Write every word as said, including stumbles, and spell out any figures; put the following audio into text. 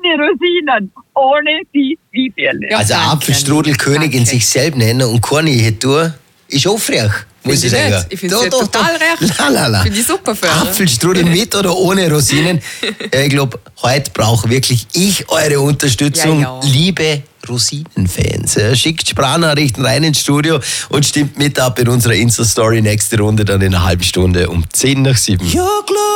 Rosinen. Ohne die Zwiebeln. Ja, also Apfelstrudelkönig in sich selbst nennen und keine hier tun, ist auch frech. Muss ich sagen. Ich finde es total recht. Lalala. Finde ich super für Apfelstrudel mit oder ohne Rosinen. Ja, ich glaube, heute brauche wirklich ich eure Unterstützung, ja, ja. liebe Rosinenfans. Ja, schickt Sprachnachrichten rein ins Studio und stimmt mit ab in unserer Insta-Story. Nächste Runde dann in einer halben Stunde um zehn nach sieben. Ja, klar.